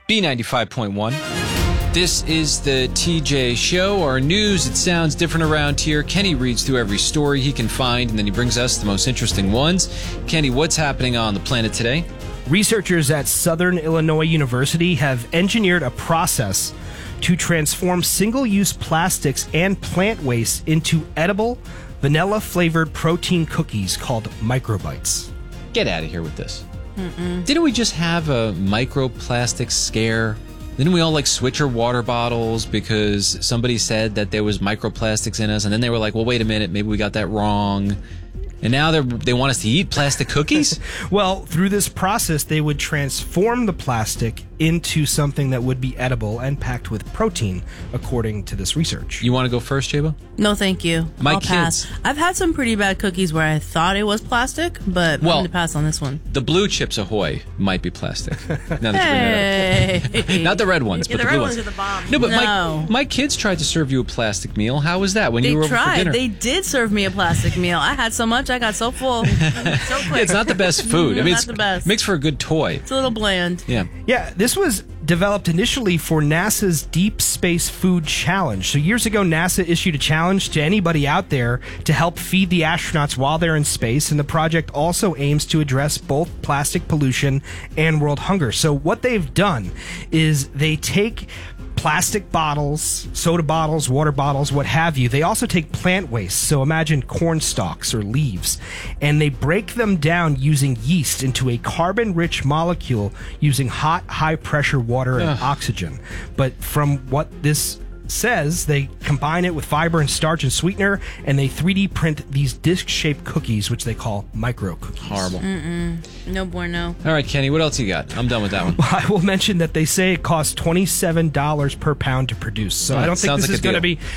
B95.1. This is the TJ Show. Our news, it sounds different around here. Kenny reads through every story he can find, and then he brings us the most interesting ones. Kenny, what's happening on the planet today? Researchers at Southern Illinois University have engineered a process to transform single-use plastics and plant waste into edible, vanilla-flavored protein cookies called microbites. Get out of here with this. Didn't we just have a microplastic scare? Didn't we all switch our water bottles because somebody said that there was microplastics in us, and then they were like, well, wait a minute, maybe we got that wrong. And now they want us to eat plastic cookies? Well, through this process, they would transform the plastic into something that would be edible and packed with protein, according to this research. You want to go first, Jabo? No, thank you. I'll pass. I've had some pretty bad cookies where I thought it was plastic, but I'm going to pass on this one. The blue Chips Ahoy might be plastic. Now that you bring it up. Not the red ones, but the blue ones. The red ones are the bomb. No, but my kids tried to serve you a plastic meal. How was that when you were over for dinner? They did serve me a plastic meal. I had so much, I got so full. So quick. It's not the best food. I mean, not the best. Makes for a good toy. It's a little bland. Yeah, this was developed initially for NASA's Deep Space Food Challenge. So years ago, NASA issued a challenge to anybody out there to help feed the astronauts while they're in space, and the project also aims to address both plastic pollution and world hunger. So what they've done is they take plastic bottles, soda bottles, water bottles, what have you. They also take plant waste, so imagine corn stalks or leaves, and they break them down using yeast into a carbon-rich molecule using hot, high-pressure water and oxygen. But from what this says, they combine it with fiber and starch and sweetener, and they 3D print these disc-shaped cookies, which they call micro cookies. Horrible. No bueno. All right, Kenny, what else you got? I'm done with that one. Well, I will mention that they say it costs $27 per pound to produce. So I don't think this is going to be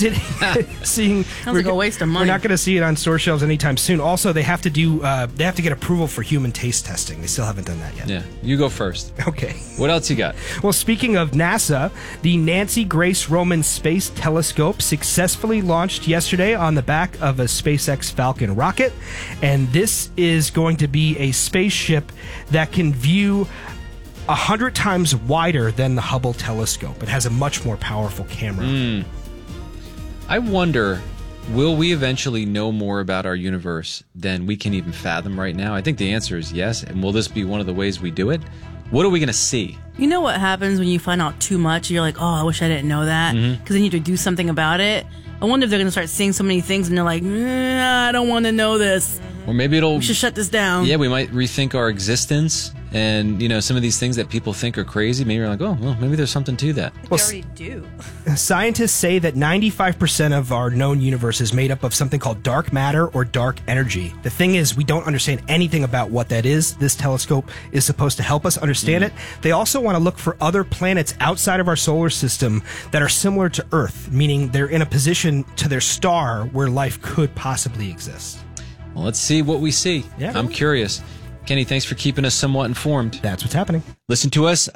seeing. Sounds like a waste of money. We're not going to see it on store shelves anytime soon. Also, they have to get approval for human taste testing. They still haven't done that yet. Yeah, you go first. Okay. What else you got? Well, speaking of NASA, the Nancy Grace Roman Space Telescope successfully launched yesterday on the back of a SpaceX Falcon rocket, and this is going to be a spaceship that can view 100 times wider than the Hubble telescope. It has a much more powerful camera. I wonder, will we eventually know more about our universe than we can even fathom right now? I think the answer is yes, and will this be one of the ways we do it? What are we going to see? You know what happens when you find out too much? You're like, oh, I wish I didn't know that. Because then you have to do something about it. I wonder if they're going to start seeing so many things and they're like, I don't want to know this. Or maybe we should shut this down. Yeah, we might rethink our existence. And, some of these things that people think are crazy, maybe you're like, oh, well, maybe there's something to that. We already do. Scientists say that 95% of our known universe is made up of something called dark matter or dark energy. The thing is, we don't understand anything about what that is. This telescope is supposed to help us understand it. They also want to look for other planets outside of our solar system that are similar to Earth, meaning they're in a position to their star where life could possibly exist. Well, let's see what we see. Yeah. I'm curious. Kenny, thanks for keeping us somewhat informed. That's what's happening. Listen to us